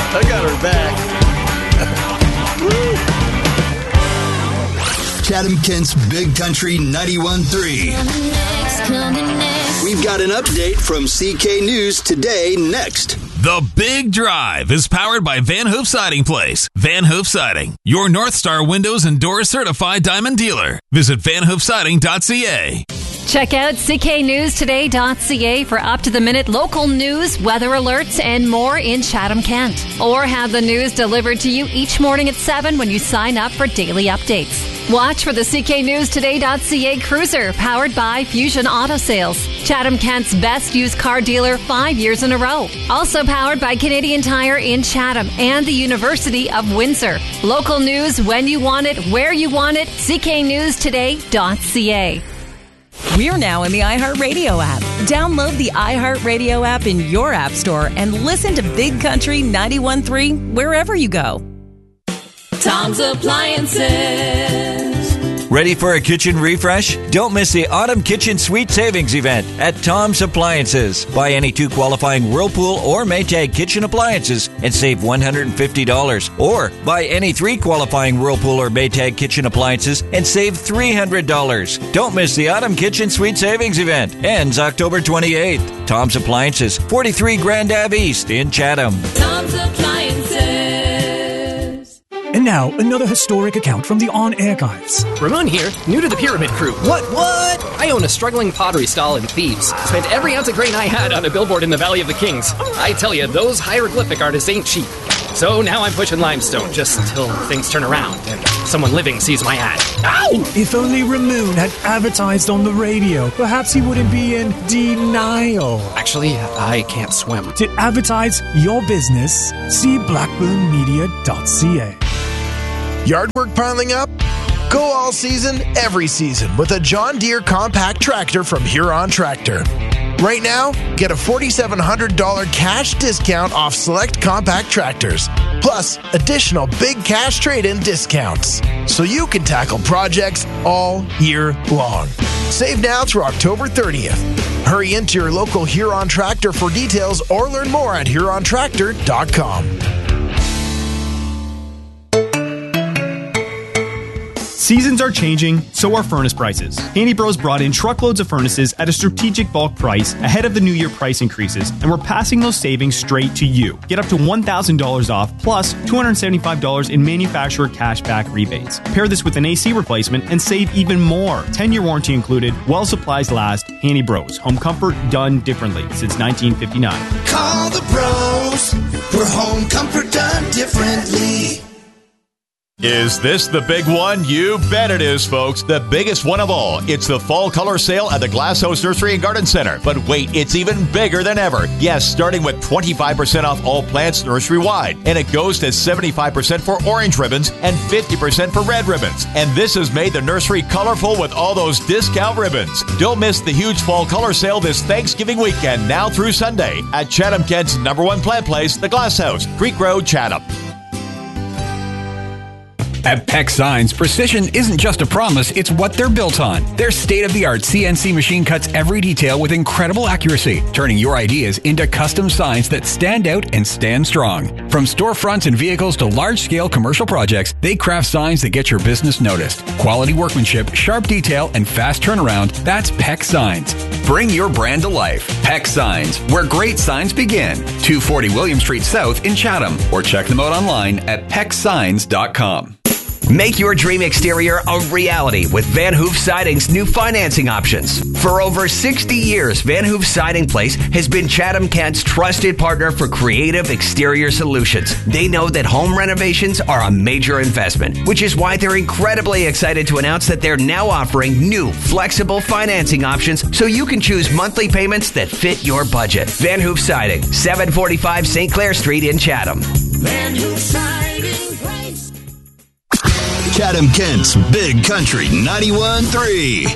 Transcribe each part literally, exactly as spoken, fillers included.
I got her back. Chatham-Kent's Big Country ninety-one point three. We've got an update from C K News Today next. The Big Drive is powered by Van Hoof Siding Place. Van Hoof Siding, your North Star Windows and Doors certified diamond dealer. Visit van hoof siding dot c a. Check out c k news today dot c a for up-to-the-minute local news, weather alerts, and more in Chatham-Kent. Or have the news delivered to you each morning at seven when you sign up for daily updates. Watch for the c k news today dot c a Cruiser, powered by Fusion Auto Sales. Chatham-Kent's best used car dealer five years in a row. Also powered by Canadian Tire in Chatham and the University of Windsor. Local news when you want it, where you want it, c k news today dot c a. We're now in the iHeartRadio app. Download the iHeartRadio app in your app store and listen to Big Country ninety-one point three wherever you go. Tom's Appliances. Ready for a kitchen refresh? Don't miss the Autumn Kitchen Sweet Savings event at Tom's Appliances. Buy any two qualifying Whirlpool or Maytag kitchen appliances and save one hundred fifty dollars. Or buy any three qualifying Whirlpool or Maytag kitchen appliances and save three hundred dollars. Don't miss the Autumn Kitchen Sweet Savings event. Ends October twenty-eighth. Tom's Appliances, forty-three Grand Ave East in Chatham. Tom's Appliances. And now, another historic account from the On Archives. Ramon here, new to the Pyramid Crew. What, what? I own a struggling pottery stall in Thebes. Spent every ounce of grain I had on a billboard in the Valley of the Kings. I tell you, those hieroglyphic artists ain't cheap. So now I'm pushing limestone, just until things turn around and someone living sees my ad. Ow! If only Ramon had advertised on the radio, perhaps he wouldn't be in denial. Actually, I can't swim. To advertise your business, see blackburn media dot c a. Yard work piling up? Go all season, every season with a John Deere compact tractor from Huron Tractor. Right now, get a four thousand seven hundred dollars cash discount off select compact tractors, plus additional big cash trade-in discounts, so you can tackle projects all year long. Save now through October thirtieth. Hurry into your local Huron Tractor for details or learn more at huron tractor dot com. Seasons are changing, so are furnace prices. Handy Bros brought in truckloads of furnaces at a strategic bulk price ahead of the new year price increases, and we're passing those savings straight to you. Get up to one thousand dollars off, plus two hundred seventy-five dollars in manufacturer cashback rebates. Pair this with an A C replacement and save even more. ten-year warranty included, while supplies last. Handy Bros, home comfort done differently since nineteen fifty-nine. Call the pros, for home comfort done differently. Is this the big one? You bet it is, folks. The biggest one of all. It's the fall color sale at the Glass House Nursery and Garden Center. But wait, it's even bigger than ever. Yes, starting with twenty-five percent off all plants nursery-wide. And it goes to seventy-five percent for orange ribbons and fifty percent for red ribbons. And this has made the nursery colorful with all those discount ribbons. Don't miss the huge fall color sale this Thanksgiving weekend, now through Sunday, at Chatham-Kent's number one plant place, the Glass House, Creek Road, Chatham. At Peck Signs, precision isn't just a promise, it's what they're built on. Their state-of-the-art C N C machine cuts every detail with incredible accuracy, turning your ideas into custom signs that stand out and stand strong. From storefronts and vehicles to large-scale commercial projects, they craft signs that get your business noticed. Quality workmanship, sharp detail, and fast turnaround, that's Peck Signs. Bring your brand to life. Peck Signs, where great signs begin. two forty William Street South in Chatham, or check them out online at peck signs dot com. Make your dream exterior a reality with Van Hoof Siding's new financing options. For over sixty years, Van Hoof Siding Place has been Chatham-Kent's trusted partner for creative exterior solutions. They know that home renovations are a major investment, which is why they're incredibly excited to announce that they're now offering new flexible financing options so you can choose monthly payments that fit your budget. Van Hoof Siding, seven forty-five Saint Clair Street in Chatham. Van Hoof Siding Place. Chatham-Kent's Big Country ninety-one point three.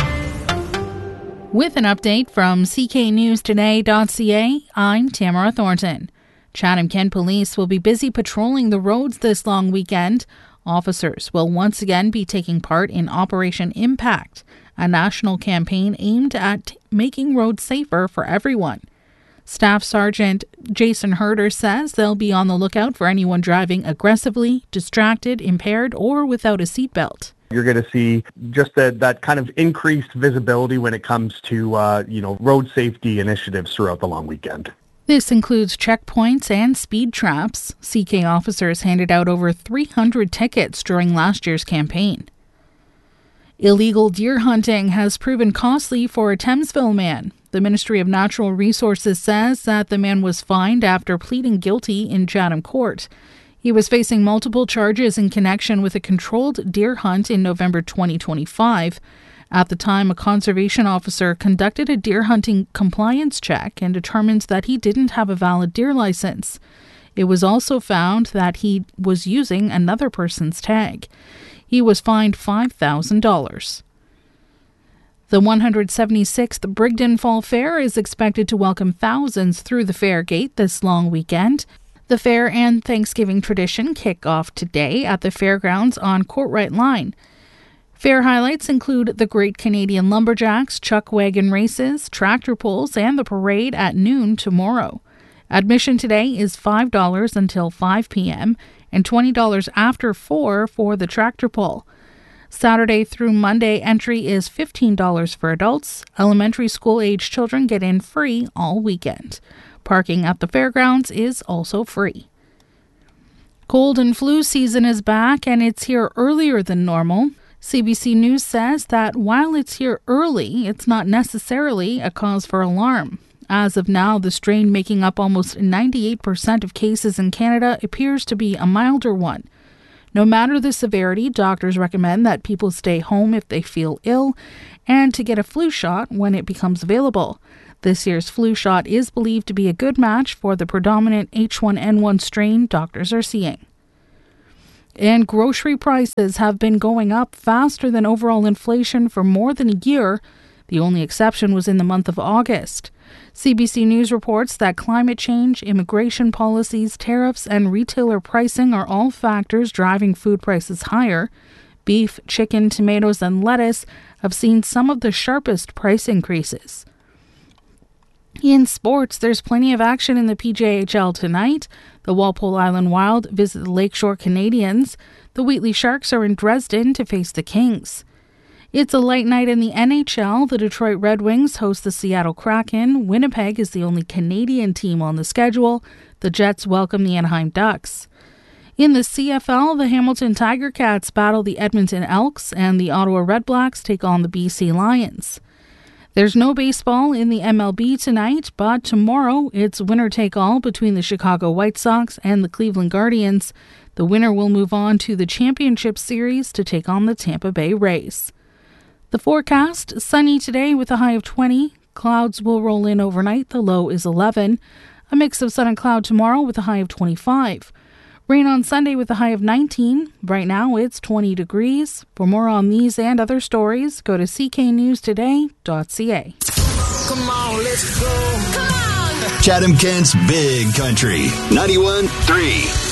With an update from c k news today dot c a, I'm Tamara Thornton. Chatham-Kent Police will be busy patrolling the roads this long weekend. Officers will once again be taking part in Operation Impact, a national campaign aimed at making roads safer for everyone. Staff Sergeant Jason Herder says they'll be on the lookout for anyone driving aggressively, distracted, impaired, or without a seatbelt. You're going to see just that, that kind of increased visibility when it comes to, uh, you know, road safety initiatives throughout the long weekend. This includes checkpoints and speed traps. C K officers handed out over three hundred tickets during last year's campaign. Illegal deer hunting has proven costly for a Thamesville man. The Ministry of Natural Resources says that the man was fined after pleading guilty in Chatham Court. He was facing multiple charges in connection with a controlled deer hunt in November twenty twenty-five. At the time, a conservation officer conducted a deer hunting compliance check and determined that he didn't have a valid deer license. It was also found that he was using another person's tag. He was fined five thousand dollars. The one hundred seventy-sixth Brigden Fall Fair is expected to welcome thousands through the fair gate this long weekend. The fair and Thanksgiving tradition kick off today at the fairgrounds on Courtright Line. Fair highlights include the Great Canadian Lumberjacks, chuck wagon races, tractor pulls, and the parade at noon tomorrow. Admission today is five dollars until five p.m. and twenty dollars after four for the tractor pull. Saturday through Monday entry is fifteen dollars for adults. Elementary school-age children get in free all weekend. Parking at the fairgrounds is also free. Cold and flu season is back, and it's here earlier than normal. C B C News says that while it's here early, it's not necessarily a cause for alarm. As of now, the strain making up almost ninety-eight percent of cases in Canada appears to be a milder one. No matter the severity, doctors recommend that people stay home if they feel ill and to get a flu shot when it becomes available. This year's flu shot is believed to be a good match for the predominant H one N one strain doctors are seeing. And grocery prices have been going up faster than overall inflation for more than a year. The only exception was in the month of August. C B C News reports that climate change, immigration policies, tariffs, and retailer pricing are all factors driving food prices higher. Beef, chicken, tomatoes, and lettuce have seen some of the sharpest price increases. In sports, there's plenty of action in the P J H L tonight. The Walpole Island Wild visit the Lakeshore Canadians. The Wheatley Sharks are in Dresden to face the Kings. It's a light night in the N H L. The Detroit Red Wings host the Seattle Kraken. Winnipeg is the only Canadian team on the schedule. The Jets welcome the Anaheim Ducks. In the C F L, the Hamilton Tiger Cats battle the Edmonton Elks, and the Ottawa Red Blacks take on the B C Lions. There's no baseball in the M L B tonight, but tomorrow it's winner-take-all between the Chicago White Sox and the Cleveland Guardians. The winner will move on to the Championship Series to take on the Tampa Bay Rays. The forecast, sunny today with a high of twenty. Clouds will roll in overnight, the low is eleven. A mix of sun and cloud tomorrow with a high of twenty-five. Rain on Sunday with a high of nineteen. Right now it's twenty degrees. For more on these and other stories, go to c k news today dot c a. Come on, let's go. Come on. Chatham Kent's Big Country ninety-one point three.